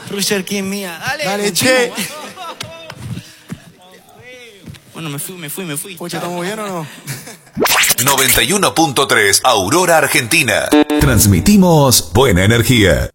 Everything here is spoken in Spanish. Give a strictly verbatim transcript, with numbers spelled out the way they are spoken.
Roger King mía. Dale, Dale, che. Bueno, me fui, me fui, me fui. Pocha, ¿estamos bien o no? noventa y uno punto tres Aurora, Argentina. Transmitimos buena energía.